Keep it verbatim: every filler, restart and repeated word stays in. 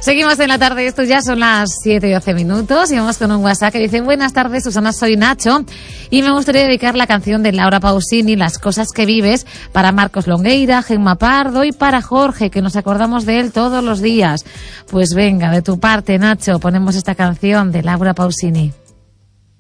Seguimos en la tarde, esto ya son las siete y doce minutos y vamos con un WhatsApp que dice: buenas tardes, Susana, soy Nacho y me gustaría dedicar la canción de Laura Pausini, Las cosas que vives, para Marcos Longueira, Gemma Pardo y para Jorge, que nos acordamos de él todos los días. Pues venga, de tu parte, Nacho, ponemos esta canción de Laura Pausini.